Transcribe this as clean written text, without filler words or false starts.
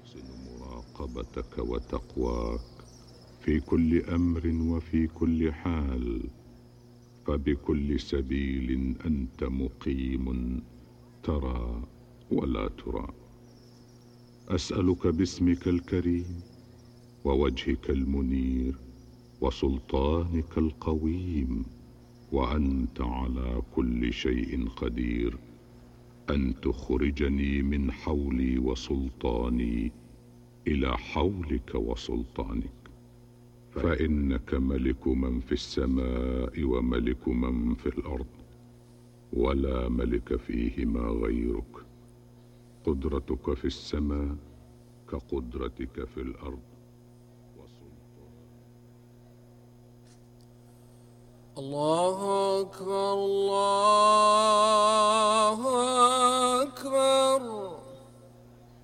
أحسن مراقبتك وتقواك في كل أمر وفي كل حال، فبكل سبيل أنت مقيم ترى ولا ترى. أسألك باسمك الكريم ووجهك المنير وسلطانك القويم وأنت على كل شيء قدير أن تخرجني من حولي وسلطاني إلى حولك وسلطانك، فإنك ملك من في السماء وملك من في الأرض، ولا ملك فيهما غيرك. قدرتك في السماء كقدرتك في الأرض. الله أكبر الله